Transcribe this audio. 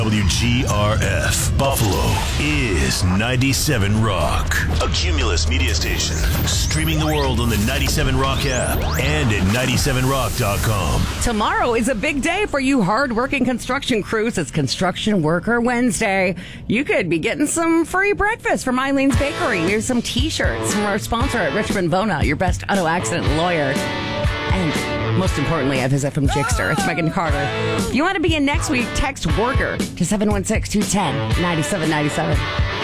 WGRF Buffalo is 97 Rock, a Cumulus media station, streaming the world on the 97 Rock app and at 97rock.com. Tomorrow is a big day for you hard-working construction crews. It's Construction Worker Wednesday. You could be getting some free breakfast from Eileen's Bakery. Here's some T-shirts from our sponsor at Richmond Bona, your best auto accident lawyer. And most importantly, a visit from Jigster. It's Megan Carter. If you want to be in next week, text WORKER to 716-210-9797.